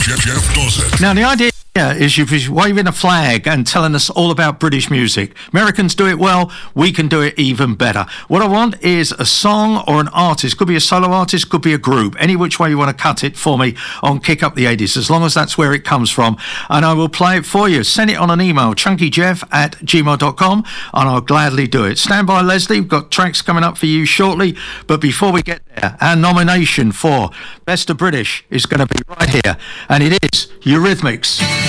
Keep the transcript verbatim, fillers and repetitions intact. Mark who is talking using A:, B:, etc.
A: Jeff, Jeff Dawson.
B: Now, the idea is you're waving a flag and telling us all about British music. Americans do it well, we can do it even better. What I want is a song or an artist. Could be a solo artist, could be a group. Any which way you want to cut it for me on Kick Up the eighties, as long as that's where it comes from. And I will play it for you. Send it on an email, chunkyjeff at gmail dot com, and I'll gladly do it. Stand by, Leslie. We've got tracks coming up for you shortly. But before we get there, our nomination for Best of British is going to be right here. And it is Eurythmics.